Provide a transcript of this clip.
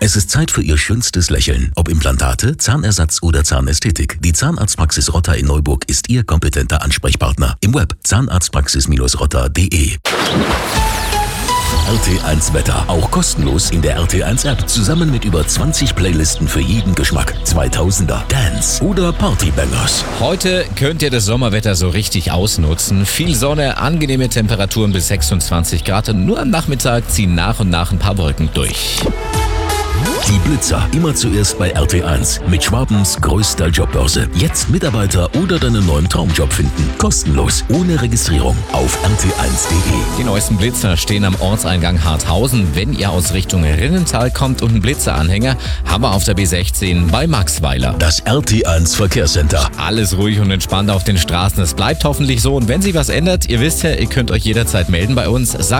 Es ist Zeit für Ihr schönstes Lächeln. Ob Implantate, Zahnersatz oder Zahnästhetik. Die Zahnarztpraxis Rotter in Neuburg ist Ihr kompetenter Ansprechpartner. Im Web zahnarztpraxis-rotter.de. RT1 Wetter. Auch kostenlos in der RT1 App. Zusammen mit über 20 Playlisten für jeden Geschmack. 2000er, Dance oder Partybangers. Heute könnt ihr das Sommerwetter so richtig ausnutzen. Viel Sonne, angenehme Temperaturen bis 26 Grad und nur am Nachmittag ziehen nach und nach ein paar Wolken durch. Die Blitzer. Immer zuerst bei RT1. Mit Schwabens größter Jobbörse. Jetzt Mitarbeiter oder deinen neuen Traumjob finden. Kostenlos. Ohne Registrierung. Auf rt1.de. Die neuesten Blitzer stehen am Ortseingang Harthausen. Wenn ihr aus Richtung Rinnental kommt und einen Blitzeranhänger, haben wir auf der B16 bei Maxweiler. Das RT1 Verkehrscenter. Alles ruhig und entspannt auf den Straßen. Es bleibt hoffentlich so. Und wenn sich was ändert, ihr wisst ja, ihr könnt euch jederzeit melden bei uns.